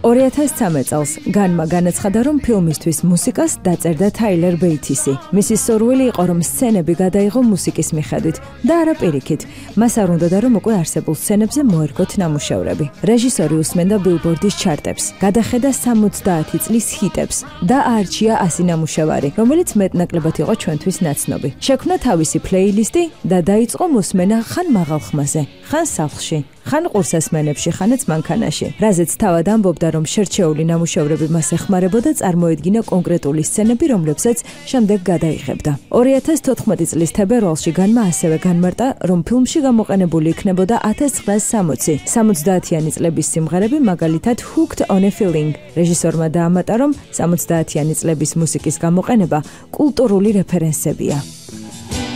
2013 წელს განმა განაცხადა, რომ ფილმისთვის მუსიკას დაწერდა თაილერ ბეითისი. მისი სურვილი იყო, რომ სცენები გადაიღო მუსიკის მიხედვით და არა პირიქით. მას არ უნდოდა, რომ უკვე არსებულ სცენებზე მოერგოთ ნამუშევრები. რეჟისორი უსმენდა ბილბორდის ჩარტებს, გადახედა 70 წლის ჰიტებს და აარჩია 100 ნამუშევარი, რომელიც მეტნაკლებად იყო ჩვენთვის ნაცნობი. შექმნა თავისი პლეილისტი და დაიწყო მოსმენა ხან მაღალ ხმაზე, ხან სახლში, ხან ყურსასმენებში, ხანაც მანქანაში. რაზეც თავად ამბობდა, რომ შერჩეული ნამუშევრები მას ეხმარებოდა, წარმოედგინა კონკრეტული სცენები, რომლებსაც შემდეგ გადაიღებდა. 2014 წლის თებერვალში განმა ასევე განმარტა, რომ ფილმში გამოყენებული იქნებოდა 1960 70-იანი წლების სიმღერები, მაგალითად Hooked on a Feeling. რეჟისორმა დაამატა, რომ 70-იანი წლების მუსიკის გამოყენება კულტურული რეფერენსებია.